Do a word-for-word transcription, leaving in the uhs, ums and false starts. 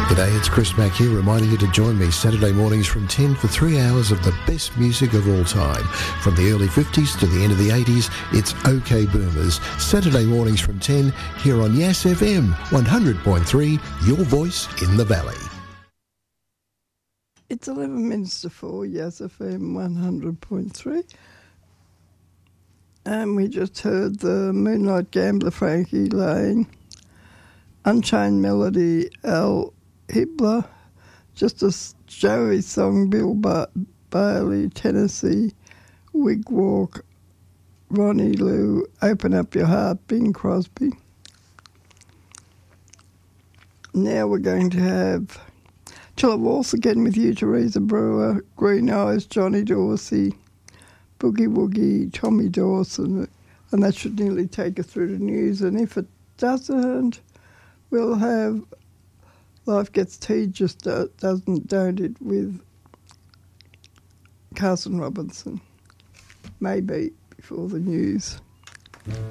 G'day, it's Chris Mack here, reminding you to join me Saturday mornings from ten for three hours of the best music of all time. From the early fifties to the end of the eighties, it's OK Boomers. Saturday mornings from ten here on Yass F M one hundred point three, your voice in the valley. It's eleven minutes to four, Yass F M one hundred point three. And we just heard the Moonlight Gambler, Frankie Lane, Unchained Melody, Al Hibbler, just a Joey song, Bill ba- Bailey, Tennessee, Wigwalk, Ronnie Lou, Open Up Your Heart, Bing Crosby. Now we're going to have Till I Waltz Again with You, Teresa Brewer, Green Eyes, Johnny Dorsey, Boogie Woogie, Tommy Dawson, and that should nearly take us through the news. And if it doesn't, we'll have Life Gets Tea Just Doesn't, Don't It, with Carson Robinson. Maybe before the news.